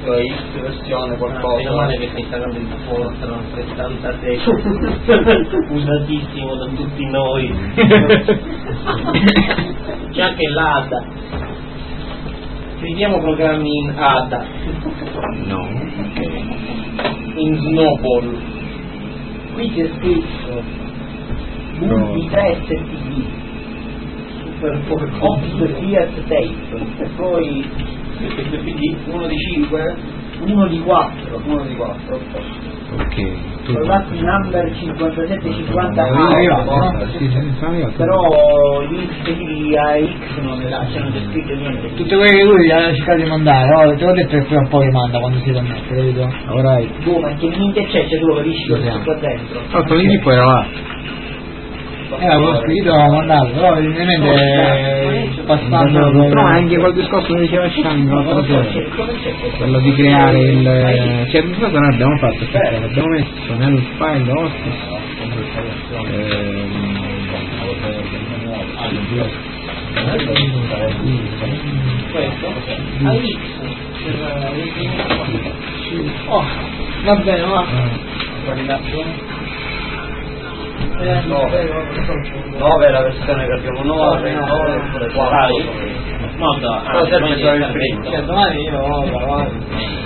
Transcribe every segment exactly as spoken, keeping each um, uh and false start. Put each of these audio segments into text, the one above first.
sua X versione qualcosa. Meno male che stai parlando di Forza settanta usatissimo da tutti noi. C'è anche l'A D A. Scriviamo programmi in A D A. No. In Snowball. Qui c'è scritto Multi tre S T D Super Optic Fiat Tape e poi uno di cinque, uno di quattro, uno di quattro. Ok. prodotti number cinquantasette cinquanta Sono arrivati, no? Sì, sì, sono arrivati. però gli rispettivi a X non me la c'erano scritto niente. Tutte quelle che lui ha cercato di mandare, no? Te l'ho detto che poi un po' li manda quando si connette, capito? Ora è. Boh, ma che niente c'è, c'è tu lo capisci cosa c'è qua dentro. Tanto lì poi era là. Eh, l'avevo scritto, l'avevo mandato, però evidentemente passando... No, anche quel discorso che diceva Shang l'altra sera, quello di creare il... cioè di cosa noi abbiamo fatto? Aspetta, l'abbiamo messo nel file Office Questo? A X. Oh, va bene, va. nove è la versione che abbiamo noi, nove oppure quattro. No, no, Però serve solo il primo. Cioè, domani io vado avanti.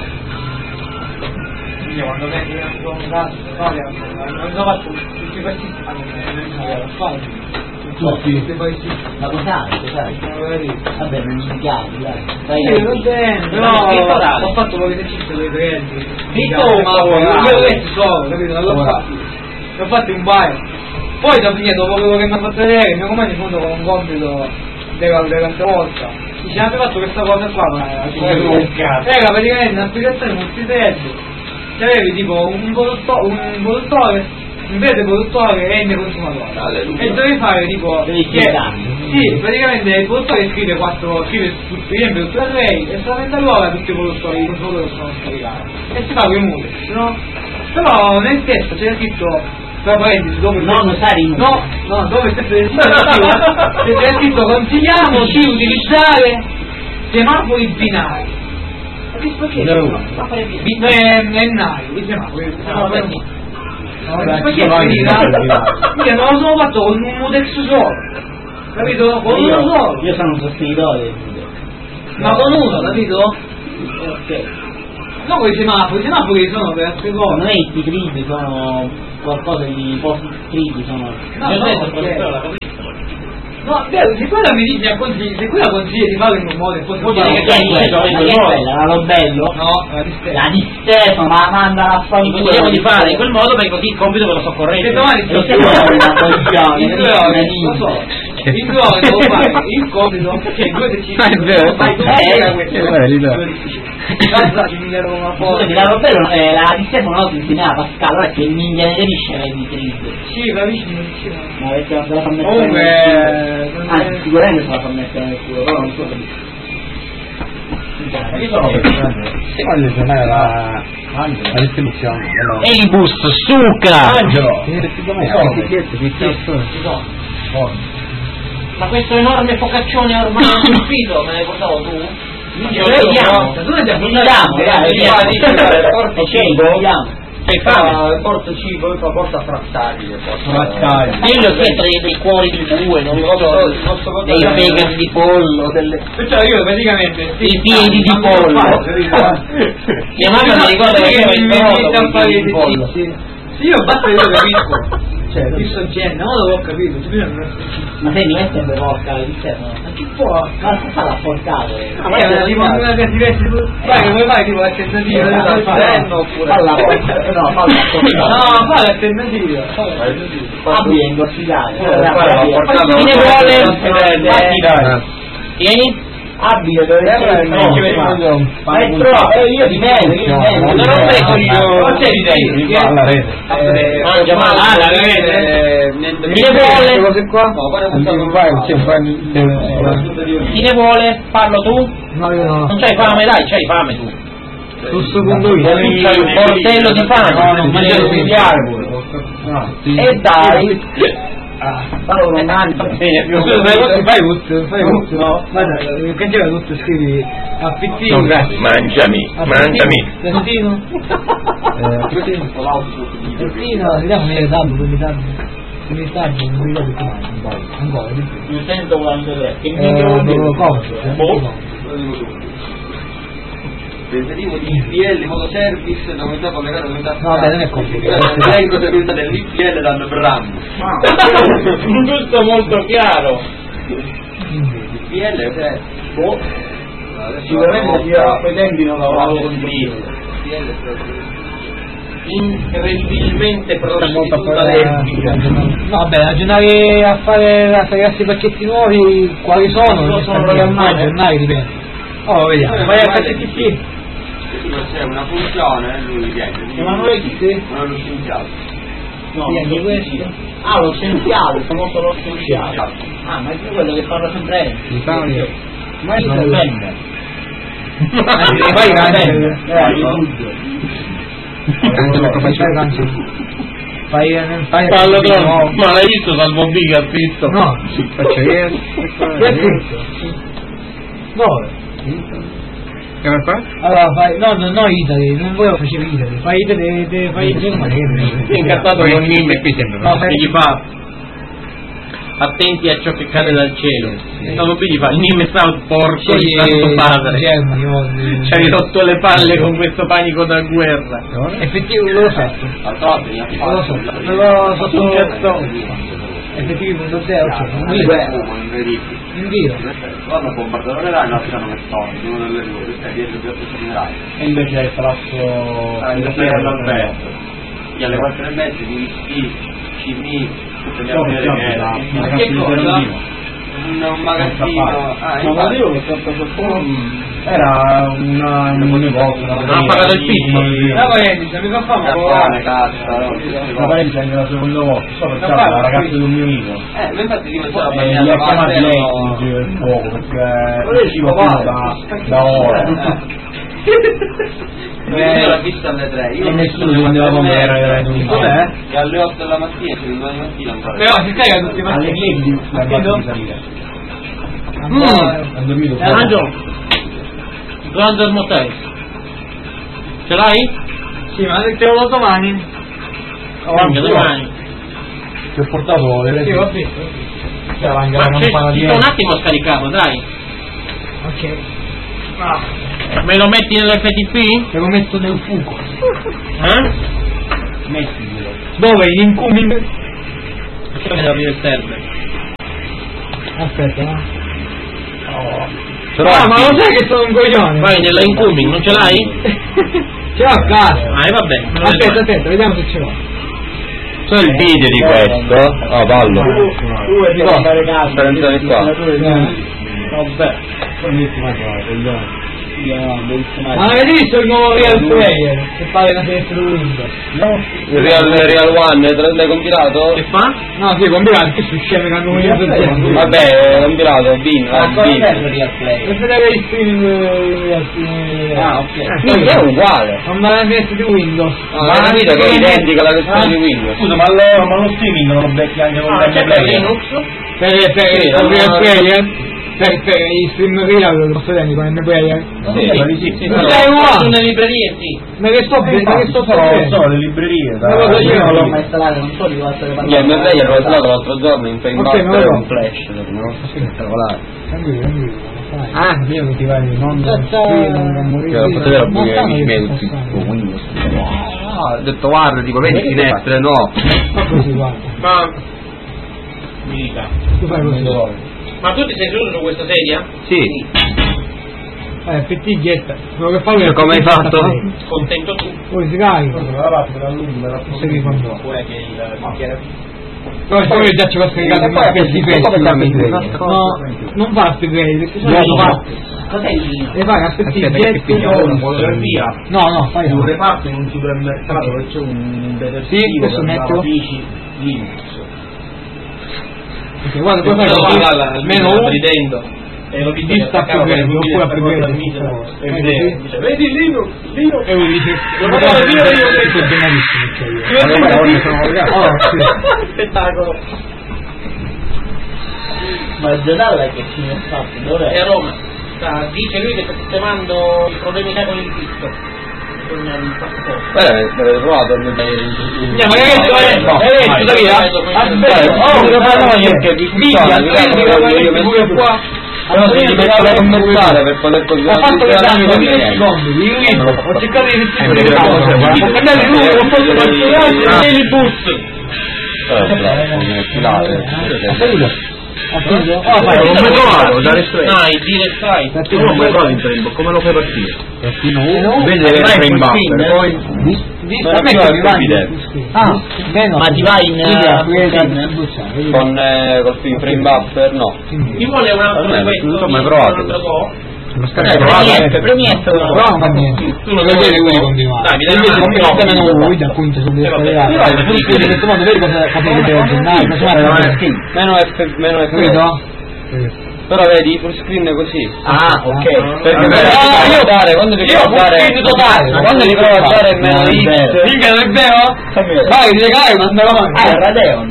Io quando vengo un cazzo, non so faccio tutti questi a fare. Tutti? Ma cos'hai? Cos'hai? Vabbè, non mi chiami, dai. Sì, va bene, però ho fatto un po' di esercizio con i clienti. Dico, ma io questi sono, capito? Non l'ho fatto. L'ho fatto un paio. Poi dopo, dopo quello che mi ha fatto vedere, il mio compagno in fondo con un compito della tante volte. Dice, avete fatto questa cosa qua, ma era praticamente un'applicazione multithread. Avevi tipo un produttore, un produttore, un verde produttore e il consumatore. E dovevi fare tipo. Che, sì, praticamente il produttore scrive quattro, scrive per esempio tutto il Ray e solamente allora tutti i produttori, i consumatori possono scaricare. E si fa quei multi, no? Però nel testo c'è scritto, tra parentesi, dove no, non sai no, no, dove c'è c'è scritto consigliamo di utilizzare semafori binari. Ma che perché? Binari, i semafori. Perché io non lo sono fatto con un Mutex solo, capito? Con uno solo. Io sono un sostenitore. Ma con uno, capito? Ok. No, con i semafori, i semafori sono per altre cose. Non è i grid, sono qualcosa di post grid, sono. No, no, no, no, vero, se quella mi dice consigli, se quella consiglia di fare in un modo e poi vuol dire che è quella, la Lobello? No, la di Stefano. La di Stefano, ma manda la famiglia. Consigliamo di fare in quel modo perché così il compito ve lo so correggere. Se domani lo Stefano in due ore, lo so. In due ore devo fare il compito, cioè due decisioni. È vero. Fai due la Lobello, la di Stefano oggi insegnava a Pascal, ora che mi ingenerisce le grid. Sì, capisci, non diceva. Ma perché non te la fa mettere. Comunque anzi sicuramente se la fa mettere nel culo, però non so che io sono voglio tornare alla la distribuzione Elibus succa Angelo ma questo enorme focaccione ormai è uscito, me l'hai portato tu? vediamo vediamo ok vediamo fa porta cibo e fa porta frattaglie frattaglie quello che è dei cuori di bue, non so, dei vegan di pollo, delle... cioè io praticamente dei piedi di pollo. Mia mamma mi ricorda che era il di pollo. Sì, io basta che io capisco, cioè visto genere, non l'avevo capito, ma se mi mette per porca di Stefano, ma che può? Ma che fa la porcata? Ma è tipo una che ti vesti, vai che vuoi fare tipo l'alternativa del fanno oppure no, fa la porcata. No, fa l'alternativa. Abbi a ingozzicare. Chi ne vuole? Vieni? Abito dove è ma è troppo, io di mezzo, io di mezzo. Non lo prego io, non c'è di dentro. alla rete Mangia male, alla rete. Chi ne vuole? cose qua? Chi ne vuole? Parlo tu? No, io no. Non c'hai fame, dai, c'hai fame tu. Sul secondo io. Tu c'hai un portello di fame, non mangiare un miliardo. E dai. Ah, parlo con mangia. Scusa, fai fai tutto, fai tutto. No, guarda, cancella tutto, scrivi affittino. Mangiami, mangiami. Testino. Testino, vediamo mi hai dato, mi dato. Mi taglio, non mi ricordo come un po', ancora di più. Mi sento quarantatré. Che Eh, non lo conosco. Tentativo di I P L modo service da unità collegata a unità. No, vabbè, non è complicato. L'elenco delle unità dell'I P L danno Bram. Tutto molto chiaro. I P L cioè boh. Sicuramente io a quei tempi non lavoravo con I P L incredibilmente prostituta lesbica. No, vabbè, aggiornare a fare a fare i pacchetti nuovi, quali sono? Non sono programmati. Aggiornare dipende. Oh, vediamo. Vai a H T T P. C'è una funzione, lui viene. Emanuele chi sei? Non è lo scienziato. No, Sì, anche questo. Ah, lo scienziato, il famoso lo scienziato. Ah, ma è più quello che parla sempre lei. L'Italia. Ma è non vende. Vai cancel. Cancella come c'è cancella. Fai fai Fallo troppo. Ma l'hai visto Salvo Biga zitto? No. Faccio io. Che è zitto? Dove? Che vai a fare? Allora fai, no, no, no Italy, non volevo facere Italy, fai Italy, te- fai Italy, ma che È incazzato con Nime qui sempre. No, e gli fa attenti a ciò che cade dal cielo. E Salvo Biga gli fa Nime South porco di santo padre. Ci hai rotto le palle con questo panico da guerra. Effettivamente l'ho fatto. Al top, mi ha Non lo so, però sotto effettivo punto zero, cioè, un video, incredibile. un video. Guarda, bombardano le rai, lasciano le storie, uno delle due, questa è dietro più generale. E invece è palazzo Ah, il fiero all'Alberto. E alle quattro e mezza di Whisky, Cimì, tutte le altre che Ma Ma che cosa? Un, un magazzino. Ah, no, ma io che sono stato era una, un negozio, una Non ha pagato il pizzo. La parentesi, mi fa fare Caffone, cassa, no? la parentesi anche la seconda volta, so perché era la ragazza di un mio amico. Eh, ma infatti io stavo E li ha chiamati lei il fuoco perché usciva fino da, da ore. Eh, io l'ho vista alle tre. Io E nessuno si mandava con me, era- era in un Cos'è? E alle otto della mattina, cioè domani mattina ancora. Però si carica tutti i alle mattini. dieci l'ha fatto di salire. Mm. Ha dormito Hai ragione. Grande Motel. Ce l'hai? Sì, ma te lo do domani. Anche domani. Ti ho portato le Sì, ho visto. Cioè, la Ma non ci parla di sto un attimo a scaricarlo, dai. Ok. Me lo metti nell'F T P? Te lo metto nel fuoco. Eh? Mettilo. Dove? In incoming? Che devo aprire il server. Aspetta, no? Però Ah, ma lo sai che sono un coglione? vai nella incoming, non ce l'hai? Ce l'ho a casa. Ah, e vabbè. me lo Aspetta, vedo. aspetta, vediamo se ce l'ho. C'è il video di questo? Ah, ballo. Tu e ti No, fare caso. per entrare qua. Vabbè. Ma avete visto il nuovo Real Player? Che fare una finestra Windows? Il Real, Real One, te l'hai compilato? Che fa? No, sì, compilato, che su sceme che hanno cominciato a dire. Vabbè, compilato, Bin, Ma cosa Bin. serve Real Play? Per vedere il streaming eh, Real Player. Ah, ok. Bin è uguale. Non va la finestra di Windows. Ma hai capito che è identica alla versione di Windows? Scusa, ma lo, ma lo streaming non lo becchi anche con Ah, il c'è per Linux? Per, per Sì, il no, Real no, Player? Per, per i stream real lo sto vedendo con M Player? Sì, sì, sì. Ma No, sei uguale. sono nelle librerie, sì. Ma che sto Eh, ma che infatti, sto sono, facendo? sono le librerie. Ma lo so io. Io non l'ho mai installato, non so di cosa state Io il mio player l'ho installato l'altro giorno in Ok, Paintmaster me lo e do. un flash, no? Spettacolare. Tranquillo, tranquillo. Ah, io che ti vai non Che lo potete vedere pure gli amici miei tutti con Windows. Ah, ho detto guarda, tipo vedi finestre, no. Ma così, guarda. Ma mi dica. Tu fai così. Ma tu ti sei seduto su questa sedia? Sì. Eh, P T getta. Quello che fa lui è Come hai fatto? Contento tu. Poi si carica. me la rappo, me la lungo, me la Non segui quando. Oppure che il bicchiere. No, siccome già ci va scaricato E il poi marchio che di si fa Facebook. No, non fa upgrade, perché sono No, no, cos'è il e fai aspetti Aspetta, che pigliamo jet. un po' di via. No, no, fai un no. reparto in un supermercato dove c'è un detersivo Sì, questo per metto. lavatrici Linux. Perché guarda, poi Quello fai là, così, là, là, meno sta uno. ridendo. E lo Di sta più grande, oppure upgrade. E dice, vedi Linux, Linux. E lui dice, Lo ma guarda, guarda, via, io via, sono via. benissimo, cioè io. Io Allora, sono ora qui. sono collegato. Oh, sì. Spettacolo. Ma Gianalla che fine ha fatto? Dov'è? È a Roma. Sta, dice lui che sta sistemando i problemi che ha con il fisco. Con il passaporto. Eh, l'avete provato a vedere. Andiamo, che hai detto? Hai detto, Davide? Oh, devo fare perché vi io qua. Però se mi metto da commentare per poter continuare a funzionare ho cercato di restituire ho cambiato lui, ho fatto il il bus. Eh, bravo, come filare. Ha preso? Oh, ma non mi trovato, da Dai, dire sai. Tu non mi provi in tempo, come lo fai partire? Trattino uno. Vedi che è in buffer, poi A me che mi vai. Ah, beh no. Ma ti vai in con col film frame buffer? No. Chi vuole un altro di questo? Non ho mai provato. Lo Premiette, premiette no, ma niente. Tu non lo vedi quelli continuare. Dai, mi dai invece una come lo meno guida appunto sul deve collegare. Però in questo modo vedi cosa capite oggi. Meno F meno F. Capito? Però vedi full screen così. Ah, ok. Perché Ah, io dare quando li provo a dare totale. quando li provo a dare meno X. Mica non è vero? Vai, ti regali ma andiamo avanti. Ah, è Radeon.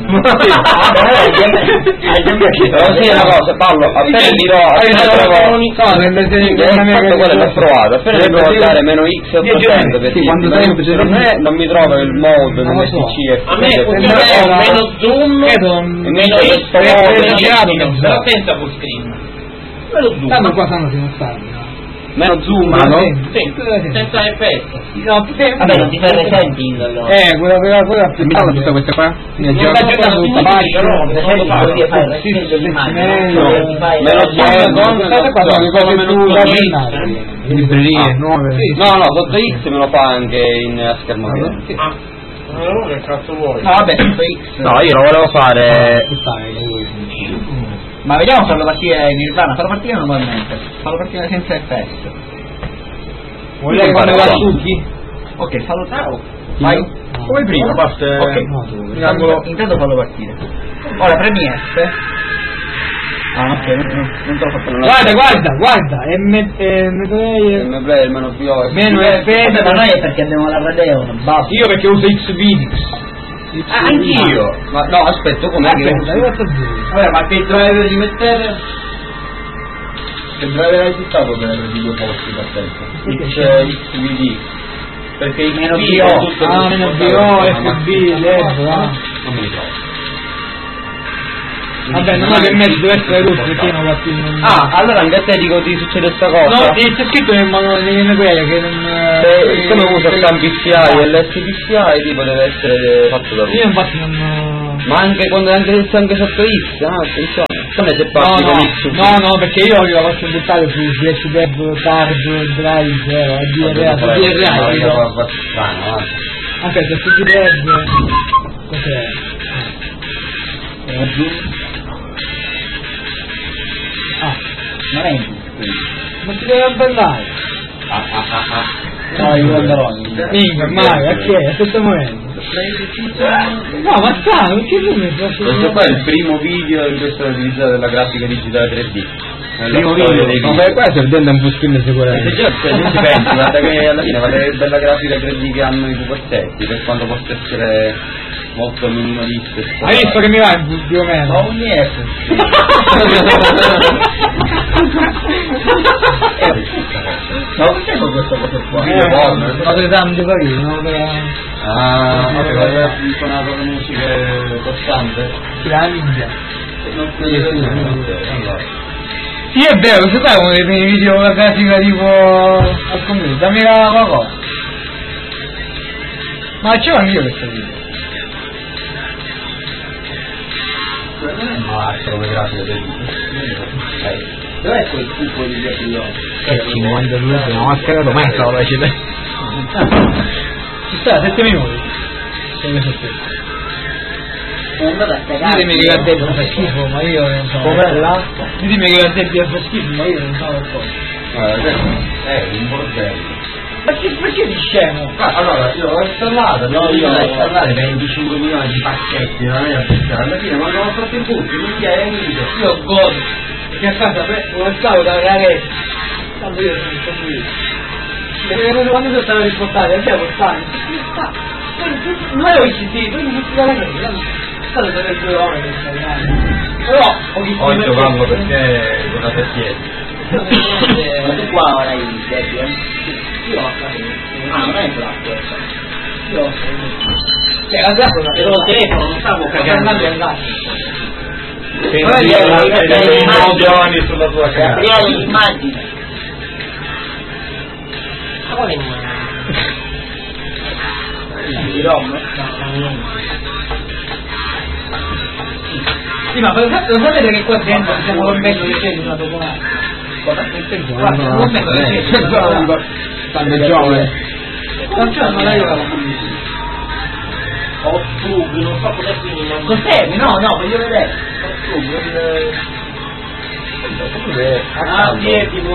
Però sì, è una cosa, Paolo, appena li do, appena trovo quello l'ho provato, appena li provo a dare meno X otto cento per dire, non mi trovo il mode come C C F. A me funziona meno zoom, meno X, però senza full screen. Meno zoom. Tanto qua stanno fino a stare. Meno zoom, no? Sì, senza F S. No, vabbè, non ti fai resenting allora. Eh, quella quella quella mi fanno tutte queste qua. Mi Non aggiorno sta tutta pagina. Meno zoom, State qua sono le cose più da ordinarie. Librerie nuove. no, no, sotto X me lo fa anche in a schermo pieno. Ah, allora che cazzo vuoi? No, vabbè, sotto X. No, io lo volevo fare. Ma vediamo farlo partire in Nirvana, farlo partire normalmente, farlo partire senza F S. Vuoi fare la succhi? Ok, fallo ciao. Vai. Come prima, basta. Ok, intanto, intanto fallo partire. Ora premi F. Ah, ok, non, non te l'ho fatto. Guarda, guarda, guarda, M player M player meno P O meno F S, ma noi è perché abbiamo la Radeon, basta. io perché uso Xvideo. Ah, anch'io. Ma no, aspetta, com'è che Aspetta, io faccio zero. vabbè, ma che driver di mettere? Che driver hai citato per i due posti per tempo? X V D. Perché il meno B B O. Ah, meno B O, F B, letto, va. Non mi ricordo. Vabbè, non è che mezzo deve essere tutto, perché non va più. Ah, allora anche a te dico ti succede sta cosa? No, c'è scritto nel manuale delle M quelle che non. Se, come usa il P C I e l'S P C I tipo deve essere fatto da lui. Io infatti non. Ma anche quando anche, anche sotto X, ah, attenzione. Come se No, parti no, con X? no, no, perché io la posso buttare su flash dev, card, drive, D R A, D R A, capito? Aspetta, su D R A, cos'è? Ah, Non è in ma si deve abbandonare. Ah, ah, ah, ah. No, io andrò. Minchia, mai, a che? A questo momento. No, ma sta, non ci sono. Questo qua è il primo video in cui è stata utilizzata della grafica digitale tre D. Primo video dei video. Ma qua è perdendo un po' skin sicuramente. Se già non ci pensi, guarda che alla fine vale bella grafica tre D che hanno i pupazzetti, per quanto possa essere molto minimalista. Hai visto che mi va più o meno? Ma un niente. Ma non c'è questa cosa qua? Eh, cose tante carine, no? Ah, ok, aveva suonato le musiche costante. Sì, la ninja. Non si Sì, è vero, se fai uno dei miei video con la grafica tipo al computer, dammi la cosa. Ma c'è anch'io questo video. Ma è come grafica del Dov'è quel cupo di Gabriele? Eh, cinquantadue, no, ma credo mai stavo facendo. Ci sta, sette minuti. Come sette. È andata a cagare. Ditemi che la Debbia fa schifo, ma io non so. Com'è là? Ditemi che la Debbia fa schifo, ma io non so cosa. è un bordello. Ma che, perché di scemo? Ah, allora, io l'ho installata, No, io l'ho l'ho installare venticinque milioni di pacchetti, non è a alla fine quando l'ho fatto in punto, non mi è unito. Io godo. Perché a casa lo stavo da ragazzi. Quando io sono stato perché quando sono stato risportato, abbiamo stato. Non ero I C T, poi mi sono stato la casa. È stato per due ore che stavo però oggi giocando perché giocate a piedi. Ma tu qua ora hai i detti, eh? Io ho ah, non è quella io ho cioè la cosa ero al telefono, non stavo cagando. Sei giovani sulla tua casa. Gabriele, l'immagine. Ma quale immagine? Di Rom? Sì, ma lo sapete che qua dentro stiamo rompendo le scene di una doponata? Guarda, stiamo rompendo le scene. Stanno giovane. Non c'è una io Ho tubi, non so cosa finire. Cos'è? No, no, voglio vedere. Ah, sì, è tipo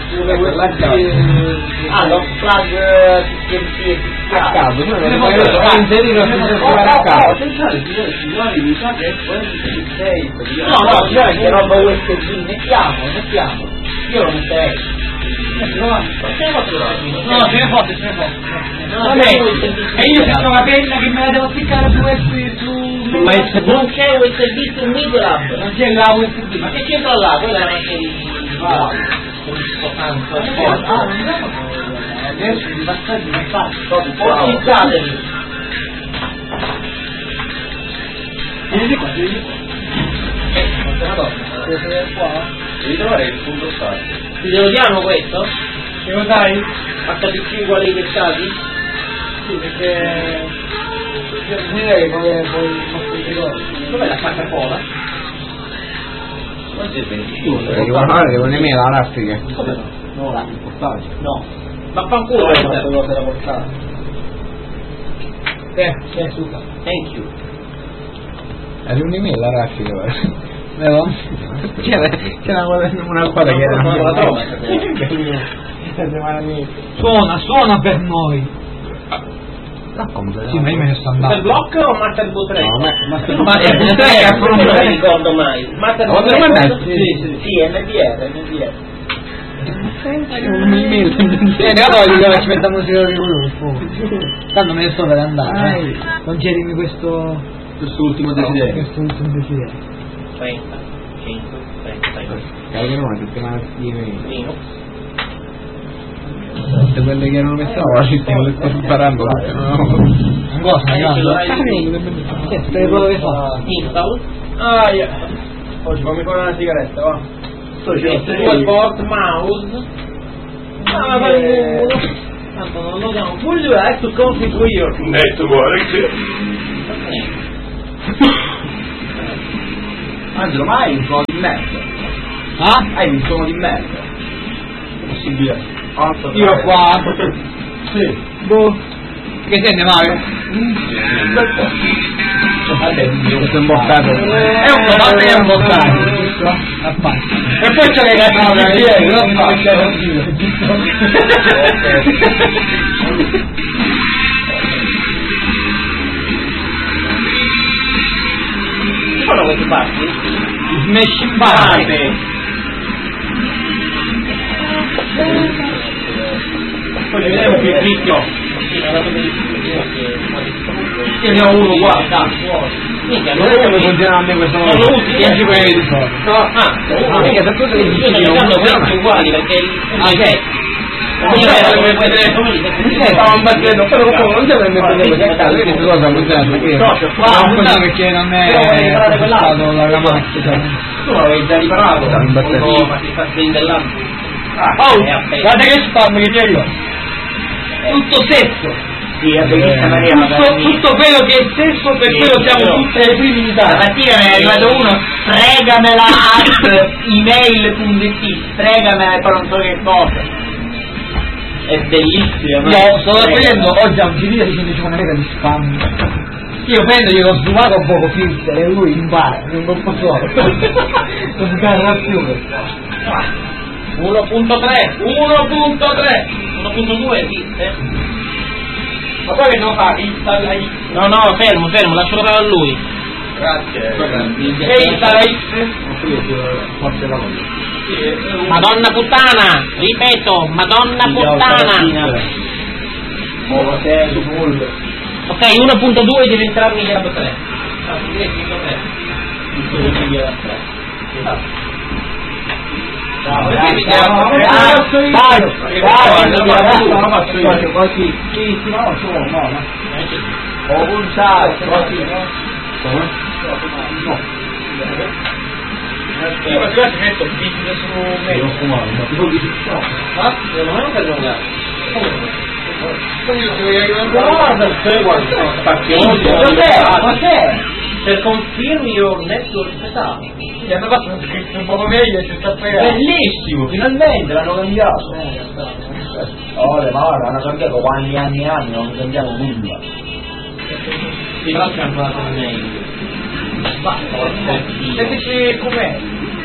ah, lo plug T N T A caso, noi Ne non posso possiamo fare. inserire un Oh, a caso. attenzione, signore e signori, mi sa che è quello di sei. No, no, signore, che roba U S B, mettiamo, mettiamo. Io lo metterei. No, ce ne fotte, ce ne fotte. Non è U S B. E io sento la penna che me la devo spiccare su su Ma non c'è U S B su Midlab. non c'è la U S B. Ma che c'entra là? Quella è una serie Ah, non adesso i passaggi non faccio. Utilizzateli. Vieni qua, vieni qua. Devi trovare il punto start. Ti lo diamo questo? Che lo sai? H T C uguale ai dettati? Sì, perché direi come poi Dov'è la sacca cola? Non c'è Devi guardare con le mie la raffica. Come no? No, là, il portaggio. No. Ma fanculo Questa questa. cosa da portare. eh, c'è suca. Thank you. Era un'email la raffica, guarda. Vero? C'era, c'era una cosa che era Non la trova. Suona, suona per noi. Racconta. Sì, ma io me ne sto Master andando. Block o Master due tre? No, ma Master Ma è Block tre è non me lo ricordo mai. Master Ma due te lo tre? mandai? Sì, sì. Sì, N D R, N D R. un'email. Eh, ne vado io dove ci mettiamo musica di quello. Tanto me ne sto per andare. eh. Concedimi questo. questo ultimo desiderio. Questo ultimo desiderio. trenta, cinque, trenta. Calderone, settimana di email. Meno. Tutte quelle che erano messe oggi, le sto sparando. Ancora, Che stai quello che fa? Install. Ah, yeah. Oggi fammi fare una sigaretta, va. Keyboard, mouse. Ah, ma fanculo. Tanto non lo chiamo. Would you like to configure? Network. Angelo, ma hai un suono di merda? Ah? Hai un suono di merda? Possibile? Io qua. Sì. Boh. Che sente Mario? Vabbè, Questo è imboccato. È un po' è un po' e poi c'è le gattine non Che sono questi passi? Smash Bite. Poi ne vediamo più ricchio. Sì, ha dato bellissimo. Io ne ho uno qua. Minchia, Non è come funziona a me questo non modo. lo usi dieci quelli di solito. No, ah, Ah, mica, da cosa che io dici sto che non cercando funziona? questi uguali perché Ah, il Non io so era come come puoi vedere vedere. Stavamo battendo, però come non devo mettere questa casa, vedi che cosa funziona perché No, c'è qua, non non funziona perché non è Però volevi riparare quell'altro. stato la macchina. tu l'avevi già riparato. Stavo in batteria. No, ma ti sta svendellando. Oh, Eh, aspetta. guarda che spam che c'è io. Tutto sesso. Sì, è bellissima Maria. Tutto, tutto quello che è sesso, per Sì, quello siamo però- tutte le prime in La Italia. mattina mi è arrivato uno, fregamela at email punto it, fregamela e poi non so che cosa. È bellissima. ma- Io sto Frega. vedendo oggi a un G D dicendo c'è una mega di spam. Io prendo, glielo sfumato un poco filter e lui impara, non lo posso. Non sgarra più. uno punto tre, uno punto tre, uno punto due esiste? Ma poi che non fa? Installa X. No, no, fermo, fermo, lascialo fare a lui. Grazie. E installa X. Forse la Madonna puttana, ripeto, Madonna puttana. Ok, uno punto due diventerà Migliato tre. tutto che mi viene a tre. Ciao, Dai, così, sì, sì, no, solo, no, no. Ho puntato, così, no? Come? No. Io ma ti metto il video su me. Non fumare, ma tipo di no. Ma secondo me non per giocare. Guarda il seguo, Cos'è? Cos'è? per confirm your network setup. Gli hanno fatto un script un po' meglio, ci sta fregando. Bellissimo, finalmente l'hanno cambiato. Oh, ma ora l'hanno cambiato anni e anni e anni, non cambiamo nulla. Sì, però c'è ancora con meglio. Sentici com'è?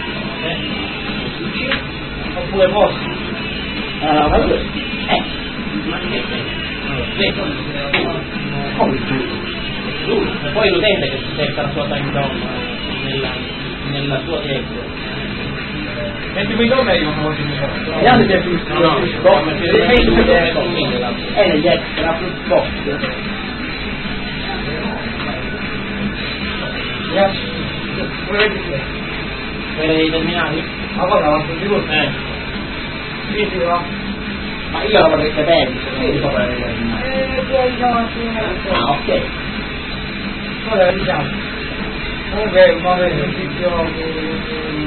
Oppure posso? Ah, ma io... Eh, Ma che sei? Come tu? Lui, e poi l'utente che si setta la sua time zone nella, nella sua network. Mettimi da me io non voglio dire. vediamo se è più No, no, box, come se se è più è è negli extra plus box. Vuoi vedere? per i terminali? Ma guarda, ma tutti così. Eh. Sì, sì, va. Ma io la vorrei sapere, sì, so per Eh, poi no, ah, ok. Ora diciamo. Comunque, ma vedi, il tizio